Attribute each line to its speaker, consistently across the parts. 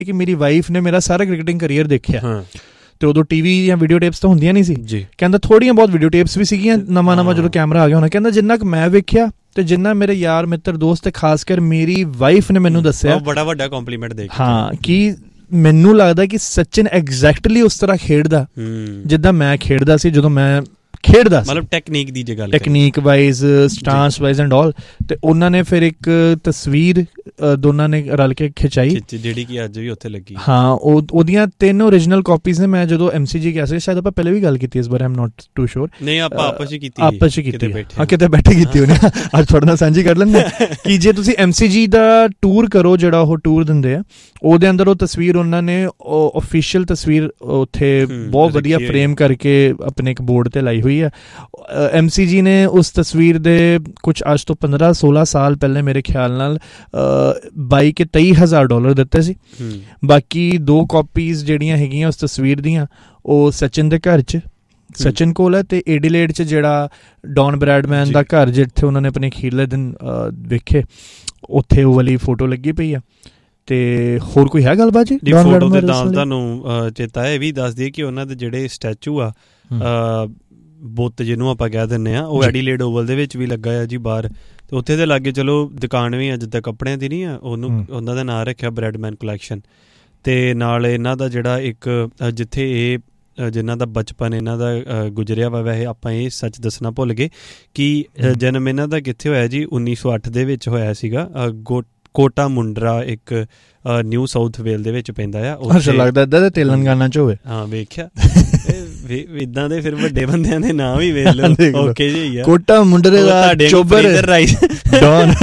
Speaker 1: ਕਿ ਮੇਰੀ ਵਾਈਫ ਨੇ ਮੇਰਾ ਸਾਰਾ ਕ੍ਰਿਕਟਿੰਗ ਕਰੀਅਰ ਦੇਖਿਆ ਤੇ ਉਦੋਂ ਟੀਵੀ ਜਾਂ ਵੀਡੀਓ ਟੇਪਸ ਤਾਂ ਹੁੰਦੀਆਂ ਨਹੀਂ ਸੀ ਜੀ, ਕਹਿੰਦਾ ਥੋੜ੍ਹੀਆਂ ਬਹੁਤ ਵੀਡੀਓ ਟੇਪਸ ਵੀ ਸੀਗੀਆਂ ਨਵਾਂ ਜਦੋਂ ਕੈਮਰਾ ਆ ਗਿਆ ਹੋਣਾ, ਕਹਿੰਦਾ ਜਿੰਨਾ ਕੁ ਮੈਂ ਵੇਖਿਆ ਤੇ ਜਿੰਨਾ ਮੇਰੇ ਯਾਰ ਮਿੱਤਰ ਦੋਸਤ ਤੇ ਖਾਸ ਕਰ ਮੇਰੀ ਵਾਈਫ ਨੇ ਮੈਨੂੰ ਦੱਸਿਆ,
Speaker 2: ਬੜਾ ਵੱਡਾ ਕੰਪਲੀਮੈਂਟ ਦੇ
Speaker 1: ਹਾਂ ਕਿ ਮੈਨੂੰ ਲੱਗਦਾ ਕਿ ਸਚਿਨ ਐਗਜ਼ੈਕਟਲੀ ਉਸ ਤਰ੍ਹਾਂ ਖੇਡਦਾ ਜਿੱਦਾਂ ਮੈਂ ਖੇਡਦਾ ਸੀ ਜਦੋਂ ਮੈਂ ਖੇਡਦਾ,
Speaker 2: ਮਤਲਬ ਟੈਕਨੀਕ ਦੀ ਜੇ ਗੱਲ,
Speaker 1: technique wise stance wise and all. ਤੇ ਉਹਨਾਂ ਨੇ ਫਿਰ ਇੱਕ ਤਸਵੀਰ ਦੋਨਾਂ ਨੇ ਰਲ ਕੇ ਖਿਚਾਈ
Speaker 2: ਜਿਹੜੀ ਕਿ ਅੱਜ ਵੀ ਉੱਥੇ ਲੱਗੀ।
Speaker 1: ਹਾਂ, ਉਹਦੀਆਂ 3 ਓਰੀਜਨਲ ਕਾਪੀਜ਼ ਨੇ। ਮੈਂ ਜਦੋਂ MCG ਗਿਆ ਸੀ, ਸ਼ਾਇਦ ਆਪਾਂ ਪਹਿਲੇ ਵੀ ਗੱਲ ਕੀਤੀ ਇਸ ਬਾਰੇ, ਆਈ ਐਮ ਨੋਟ ਟੂ ਸ਼ੋਰ।
Speaker 2: ਨਹੀਂ, ਆਪਾਂ ਆਪਸ ਚ ਕੀਤੀ,
Speaker 1: ਹਾਂ ਕਿਤੇ ਬੈਠੇ ਕੀਤੀ ਉਹਨੇ, ਅੱਜ ਤੁਹਾਡੇ ਨਾਲ ਸਾਂਝੀ ਕਰ ਲੈਂਦੇ ਕਿ ਜੇ ਤੁਸੀਂ MCG ਦਾ ਟੂਰ ਕਰੋ, ਜਿਹੜਾ ਉਹ ਟੂਰ ਦਿੰਦੇ ਆ, ਉਹਦੇ ਅੰਦਰ ਉਹ ਤਸਵੀਰ ਉਹਨਾਂ ਨੇ ਓਫੀਸ਼ੀਅਲ ਤਸਵੀਰ ਉੱਥੇ ਬਹੁਤ ਵਧੀਆ ਫਰੇਮ ਕਰਕੇ ਆਪਣੇ ਇੱਕ ਬੋਰਡ ਤੇ ਲਾਈ ਹੋਈ ਹੈ। MCG ਨੇ ਉਸ ਤਸਵੀਰ ਦੇ ਕੁਛ ਅੱਜ ਤੋਂ 15-16 ਸਾਲ ਪਹਿਲੇ ਮੇਰੇ ਖਿਆਲ ਨਾਲ $22,000-23,000 ਦਿੱਤੇ ਸੀ। ਬਾਕੀ 2 ਕਾਪੀਜ਼ ਜਿਹੜੀਆਂ ਹੈਗੀਆਂ ਉਸ ਤਸਵੀਰ ਦੀਆਂ ਉਹ ਸਚਿਨ ਦੇ ਘਰ 'ਚ, ਸਚਿਨ ਕੋਲ ਹੈ, ਤੇ ਐਡੀਲੇਡ 'ਚ ਜਿਹੜਾ ਡੌਨ ਬ੍ਰੈਡਮੈਨ ਦਾ ਘਰ ਜਿੱਥੇ ਉਹਨਾਂ ਨੇ ਆਪਣੇ ਅਖੀਰਲੇ ਦਿਨ ਵੇਖੇ, ਉੱਥੇ ਉਹ ਵਾਲੀ ਫੋਟੋ ਲੱਗੀ ਪਈ ਆ। ਤੇ ਹੋਰ ਕੋਈ ਹੈ ਗੱਲਬਾਤ ਜੀ?
Speaker 2: ਫੋਟੋ ਦੇ ਨਾਮ ਤੁਹਾਨੂੰ ਚੇਤਾ ਇਹ ਵੀ ਦੱਸ ਦਈਏ ਕਿ ਉਹਨਾਂ ਦੇ ਜਿਹੜੇ ਸਟੈਚੂ ਆ, ਬੁੱਤ ਜਿਹਨੂੰ ਆਪਾਂ ਕਹਿ ਦਿੰਦੇ ਆ, ਉਹ ਐਡੀਲੇਡ ਓਵਲ ਦੇ ਵਿੱਚ ਵੀ ਲੱਗਾ ਆ ਜੀ ਬਾਹਰ। ਤੇ ਉੱਥੇ ਦੇ ਲਾਗੇ ਚਲੋ ਦੁਕਾਨ ਵੀ ਆ ਜਿੱਦਾਂ ਕੱਪੜਿਆਂ ਦੀ ਨਹੀਂ ਆ, ਉਹਨੂੰ ਉਹਨਾਂ ਦਾ ਨਾਂ ਰੱਖਿਆ ਬ੍ਰੈਡਮੈਨ ਕਲੈਕਸ਼ਨ। ਤੇ ਨਾਲ ਇਹਨਾਂ ਦਾ ਜਿਹੜਾ ਇੱਕ ਜਿੱਥੇ ਇਹ ਜਿਨ੍ਹਾਂ ਦਾ ਬਚਪਨ ਇਹਨਾਂ ਦਾ ਗੁਜ਼ਰਿਆ ਵਾ, ਵੈਸੇ ਆਪਾਂ ਇਹ ਸੱਚ ਦੱਸਣਾ ਭੁੱਲ ਗਏ ਕਿ ਜਨਮ ਇਹਨਾਂ ਦਾ ਕਿੱਥੇ ਹੋਇਆ ਜੀ, 1908 ਦੇ ਵਿੱਚ ਹੋਇਆ ਸੀਗਾ। ਕੋਟਾ ਮੁੰਡਰਾ ਇੱਕ ਨਿਊ ਸਾਊਥ ਵੇਲ ਦੇ ਵਿੱਚ ਪੈਂਦਾ ਆ।
Speaker 1: ਲੱਗਦਾ ਏਦਾਂ ਤੇਲੰਗਾਨਾ ਚ ਹੋਵੇ।
Speaker 2: ਹਾਂ, ਵੇਖਿਆ ਇਦਾਂ ਦੇ ਫਿਰ ਵੱਡੇ ਬੰਦਿਆਂ ਦੇ ਨਾਂ ਵੀ ਵੇਖ ਲਓ, ਓਕੇ ਜੀ ਆ।
Speaker 1: ਕੋਟਾ ਮੁੰਡਰੇ ਦਾ ਚੋਬਰ ਡੌਨ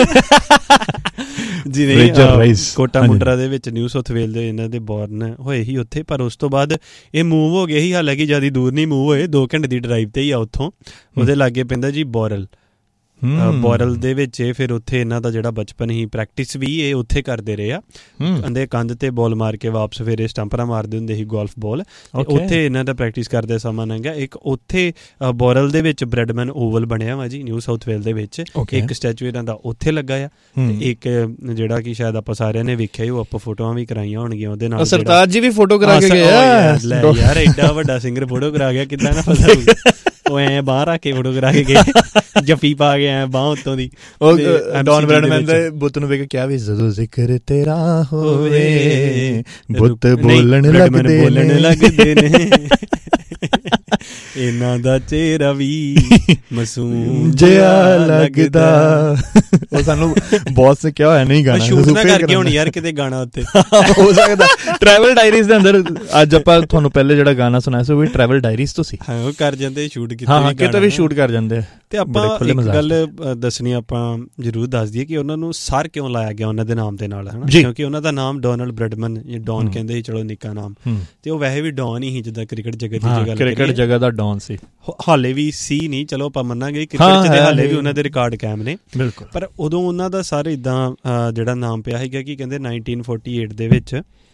Speaker 2: ਜੀ ਨਹੀਂ, ਕੋਟਾ ਮੁੰਡਰਾ ਦੇ ਵਿੱਚ ਨਿਊ ਸਾਊਥ ਵੇਲ ਦੇ ਇਹਨਾਂ ਦੇ ਬੋਰਨ ਹੋਏ ਹੀ ਉੱਥੇ। ਪਰ ਉਸ ਤੋਂ ਬਾਅਦ ਇਹ ਮੂਵ ਹੋ ਗਏ ਸੀ, ਹਾਲਾਂਕਿ ਜ਼ਿਆਦਾ ਦੂਰ ਨਹੀਂ ਮੂਵ ਹੋਏ, 2 ਘੰਟੇ ਦੀ ਡਰਾਈਵ ਤੇ ਹੀ ਆ ਉੱਥੋਂ। ਉਹਦੇ ਲਾਗੇ ਪੈਂਦਾ ਜੀ ਬੋਰਲ। ਬੋਰਲ ਦੇ ਵਿੱਚ ਇਹ ਫਿਰ ਉੱਥੇ ਇਹਨਾਂ ਦਾ ਜਿਹੜਾ ਬਚਪਨ ਸੀ, ਪ੍ਰੈਕਟਿਸ ਵੀ ਇਹ ਉੱਥੇ ਕਰਦੇ ਰਹੇ ਆ। ਕਹਿੰਦੇ ਕੰਧ ਤੇ ਬਾਲ ਮਾਰ ਕੇ ਵਾਪਸ ਫਿਰ ਇਹ ਸਟੰਪਰਾਂ ਮਾਰਦੇ ਹੁੰਦੇ ਸੀ, ਗੋਲਫ ਬਾਲ। ਉੱਥੇ ਇਹਨਾਂ ਦਾ ਪ੍ਰੈਕਟਿਸ ਕਰਦੇ ਸਮਾਂ ਲੰਘਿਆ। ਇੱਕ ਉੱਥੇ ਬੋਰਲ ਦੇ ਵਿੱਚ ਬ੍ਰੈਡਮੈਨ ਓਵਲ ਬਣਿਆ ਵਾ ਜੀ, ਨਿਊ ਸਾਊਥ ਵੇਲ ਦੇ ਵਿੱਚ। ਇੱਕ ਸਟੈਚੂ ਇਹਨਾਂ ਦਾ ਉੱਥੇ ਲੱਗਾ ਆ, ਤੇ ਇੱਕ ਜਿਹੜਾ ਕਿ ਸ਼ਾਇਦ ਆਪਾਂ ਸਾਰਿਆਂ ਨੇ ਵੇਖਿਆ ਹੀ, ਉਹ ਆਪਾਂ ਫੋਟੋਆਂ ਵੀ ਕਰਾਈਆਂ ਹੋਣਗੀਆਂ ਉਹਦੇ ਨਾਲ।
Speaker 1: ਸਰਤਾਜ ਜੀ ਵੀ ਫੋਟੋ ਕਰਾ ਕੇ ਗਏ
Speaker 2: ਯਾਰ, ਐਡਾ ਵੱਡਾ ਸਿੰਗਰ ਫੋਟੋ ਕਰਾ ਗਿਆ, ਕਿੱਦਾਂ ਨਾ ਪਤਾ ਉਹ ਐ ਬਾਹਰ ਰੱਖ ਕੇ ਫੋਟੋ ਕਰਾ ਕੇ ਗਏ, ਜੱਫੀ ਪਾ ਕੇ ਐ ਬਾਹ ਉੱਤੋਂ ਦੀ। ਉਹ
Speaker 1: ਡੌਨ ਬ੍ਰੈਡਮੈਨ ਦੇ ਬੁੱਤ ਨੂੰ ਵੇਖ ਕੇ ਕਿਹਾ ਵੀ ਜਦੋਂ ਜ਼ਿਕਰ ਤੇਰਾ ਹੋਵੇ ਬੁੱਤ ਬੋਲਣ ਲੱਗਦੇ ਨੇ, ਇਹਨਾਂ ਦਾ ਚਿਹਰਾ ਵੀ ਮਾਸੂਮ ਜਿਹਾ ਲੱਗਦਾ। ਉਹ ਸਾਨੂੰ ਬੌਸ ਨੇ ਕਿਹਾ ਹੋਇਆ ਨਹੀਂ ਗਾਣਾ
Speaker 2: ਸ਼ੂਟ ਨਾ ਕਰਕੇ ਹੁਣ ਯਾਰ ਕਿਤੇ ਗਾਣਾ ਉੱਤੇ
Speaker 1: ਹੋ ਸਕਦਾ। ਟਰੈਵਲ ਡਾਇਰੀਜ਼ ਦੇ ਅੰਦਰ ਅੱਜ ਆਪਾਂ ਤੁਹਾਨੂੰ ਪਹਿਲੇ ਜਿਹੜਾ ਗਾਣਾ ਸੁਣਾਇਆ ਸੀ ਉਹ ਵੀ ਟਰੈਵਲ ਡਾਇਰੀਜ਼ ਤੋਂ ਸੀ।
Speaker 2: ਹਾਂ, ਉਹ ਕਰ ਜਾਂਦੇ ਸ਼ੂਟ ਕਿਤੇ,
Speaker 1: ਹਾਂ ਕਿਤੇ ਵੀ ਸ਼ੂਟ ਕਰ ਜਾਂਦੇ।
Speaker 2: ਤੇ ਆਪਾਂ ਇੱਕ ਗੱਲ ਦੱਸਣੀ ਆਪਾਂ ਜ਼ਰੂਰ ਦੱਸ ਦਈਏ ਕਿ ਉਹਨਾਂ ਨੂੰ ਸਰ ਕਿਉਂ ਲਾਇਆ ਗਿਆ ਉਹਨਾਂ ਦੇ ਨਾਮ ਦੇ ਨਾਲ, ਹੈ ਨਾ? ਕਿਉਂਕਿ ਉਹਨਾਂ ਦਾ ਨਾਮ ਡੋਨਲਡ ਬ੍ਰੈਡਮਨ, ਡੌਨ ਕਹਿੰਦੇ ਸੀ, ਚਲੋ ਨਿੱਕਾ ਨਾਮ, ਤੇ ਉਹ ਵੈਸੇ ਵੀ ਡੌਨ ਹੀ ਸੀ ਜਿੱਦਾਂ ਕ੍ਰਿਕਟ ਜਗਤ ਦੀ ਜਗ੍ਹਾ,
Speaker 1: ਕ੍ਰਿਕਟ ਜਗ੍ਹਾ ਦਾ ਡੌਨ ਸੀ।
Speaker 2: ਹਾਲੇ ਵੀ ਸੀ ਨਹੀਂ, ਚਲੋ ਆਪਾਂ ਮੰਨਾਂਗੇ ਕ੍ਰਿਕਟ ਚ ਤੇ ਹਾਲੇ ਵੀ ਉਹਨਾਂ ਦੇ ਰਿਕਾਰਡ ਕਾਇਮ ਨੇ।
Speaker 1: ਬਿਲਕੁਲ।
Speaker 2: ਪਰ ਉਦੋਂ ਉਹਨਾਂ ਦਾ ਸਾਰੇ ਇੱਦਾਂ ਜਿਹੜਾ ਨਾਮ ਪਿਆ ਸੀਗਾ ਕਿ ਕਹਿੰਦੇ 1948 ਦੇ ਵਿੱਚ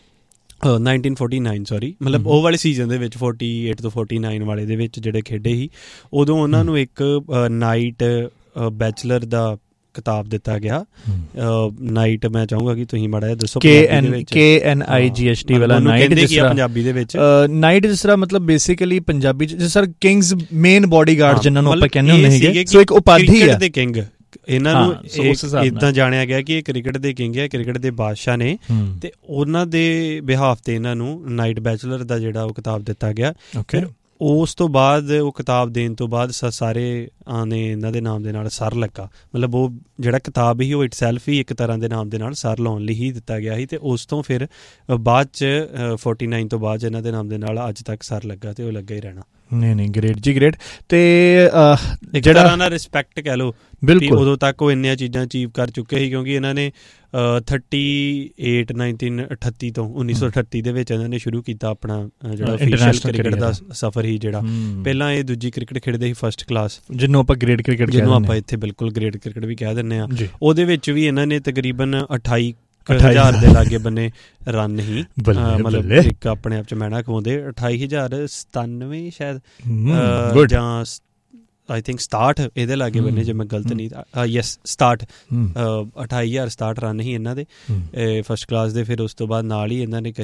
Speaker 2: 1949 ਸੌਰੀ, ਮਤਲਬ ਉਹ ਵਾਲੇ ਸੀਜ਼ਨ ਦੇ ਵਿੱਚ 48 ਤੋਂ 49 ਵਾਲੇ ਦੇ ਵਿੱਚ ਜਿਹੜੇ ਖੇਡੇ ਸੀ, ਉਦੋਂ ਉਹਨਾਂ ਨੂੰ ਇੱਕ ਨਾਈਟ ਬੈਚਲਰ ਦਾ ਕਿਤਾਬ ਦਿੱਤਾ ਗਿਆ। ਨਾਈਟ ਮੈਂ ਚਾਹੂੰਗਾ ਕਿ ਤੁਸੀਂ ਮਾੜਾ ਜਿਹਾ ਦੱਸੋ। KNIGHT ਵਾਲਾ ਨਾਈਟ, ਜਿਸ ਤਰ੍ਹਾਂ ਪੰਜਾਬੀ ਦੇ ਵਿੱਚ
Speaker 1: ਨਾਈਟ, ਜਿਸ ਤਰ੍ਹਾਂ ਮਤਲਬ ਬੇਸਿਕਲੀ ਪੰਜਾਬੀ ਜਿਸ ਤਰ੍ਹਾਂ ਕਿੰਗਸ ਮੇਨ ਬੋਡੀਗਾਰਡ ਜਿਹਨਾਂ ਨੂੰ ਆਪਾਂ ਕਹਿੰਦੇ ਹੁੰਦੇ ਸੀਗੇ, ਸੋ ਇੱਕ ਉਪਾਧੀ ਹੈ ਦੇ ਕਿੰਗ। ਇਹਨਾਂ ਨੂੰ ਇੱਦਾਂ ਜਾਣਿਆ ਗਿਆ ਕਿ ਇਹ ਕ੍ਰਿਕਟ ਦੇ ਕਿੰਗ ਹੈ, ਕ੍ਰਿਕਟ ਦੇ ਬਾਦਸ਼ਾਹ ਨੇ, ਤੇ ਉਹਨਾਂ ਦੇ ਬਿਹਾਫ ਤੇ ਇਹਨਾਂ ਨੂੰ ਨਾਈਟ ਬੈਚਲਰ ਦਾ ਜਿਹੜਾ ਉਹ ਕਿਤਾਬ ਦਿੱਤਾ ਗਿਆ। ਫਿਰ ਉਸ ਤੋਂ ਬਾਅਦ ਉਹ ਕਿਤਾਬ ਦੇਣ ਤੋਂ ਬਾਅਦ ਸਾਰੇ ਨੇ ਇਹਨਾਂ ਦੇ ਨਾਮ ਦੇ ਨਾਲ ਸਰ ਲੱਗਾ, ਮਤਲਬ ਉਹ ਜਿਹੜਾ ਕਿਤਾਬ ਸੀ ਉਹ ਇਟਸੈਲਫ ਹੀ ਇੱਕ ਤਰ੍ਹਾਂ ਦੇ ਨਾਮ ਦੇ ਨਾਲ ਸਰ ਲਾਉਣ ਲਈ ਹੀ ਦਿੱਤਾ ਗਿਆ ਸੀ। ਤੇ ਉਸ ਤੋਂ ਫਿਰ ਬਾਅਦ 'ਚ 49 ਤੋਂ ਬਾਅਦ ਇਹਨਾਂ ਦੇ ਨਾਮ ਦੇ ਨਾਲ ਅੱਜ ਤੱਕ ਸਰ ਲੱਗਾ, ਤੇ ਉਹ ਲੱਗਾ ਹੀ ਰਹਿਣਾ। ਨਹੀਂ ਗ੍ਰੇਟ ਜੀ, ਗ੍ਰੇਟ। ਤੇ ਜਿਹੜਾ ਨਾਲ ਰਿਸਪੈਕਟ ਕਹਿ ਲਓ, ਬਿਲਕੁਲ ਉਦੋਂ ਤੱਕ ਉਹ ਇੰਨੀਆਂ ਚੀਜ਼ਾਂ ਅਚੀਵ ਕਰ ਚੁੱਕੇ ਸੀ, ਕਿਉਂਕਿ ਇਹਨਾਂ ਨੇ 1938 ਦੇ ਵਿੱਚ ਇਹਨਾਂ ਨੇ ਸ਼ੁਰੂ ਕੀਤਾ ਆਪਣਾ ਜਿਹੜਾ ਓਫੀਸ਼ੀਅਲ ਕ੍ਰਿਕਟ ਦਾ ਸਫ਼ਰ ਸੀ। ਜਿਹੜਾ ਪਹਿਲਾਂ ਇਹ ਦੂਜੀ ਕ੍ਰਿਕਟ ਖੇਡਦੇ ਸੀ, ਫਸਟ ਕਲਾਸ, ਜਿਹਨੂੰ ਆਪਾਂ ਗ੍ਰੇਡ ਕ੍ਰਿਕਟ, ਜਿਹਨੂੰ ਆਪਾਂ ਇੱਥੇ ਬਿਲਕੁਲ ਗ੍ਰੇਡ ਕ੍ਰਿਕਟ ਵੀ ਕਹਿ ਦਿੰਦੇ ਹਾਂ। ਉਹਦੇ ਵਿੱਚ ਵੀ ਇਹਨਾਂ ਨੇ ਤਕਰੀਬਨ 28,000 ਦੇ ਲਾਗੇ ਬੰਨੇ ਰਨ ਹੀ, ਮਤਲਬ ਇੱਕ ਆਪਣੇ ਆਪ 'ਚ ਮੈਣਾ ਖਵਾਉਂਦੇ। 28,097 ਸ਼ਾਇਦ ਜਾਂ
Speaker 2: ਆਈ ਥਿੰਕ 67 ਇਹਦੇ ਲਾਗੇ ਬੰਨੇ, ਜੇ ਮੈਂ ਗਲਤ ਨਹੀਂ, ਯੈਸ 67 28,067 ਰਨ ਹੀ ਇਹਨਾਂ ਦੇ ਫਸਟ ਕਲਾਸ ਦੇ। ਫਿਰ ਉਸ ਤੋਂ ਬਾਅਦ ਨਾਲ ਹੀ ਇਹਨਾਂ ਨੇ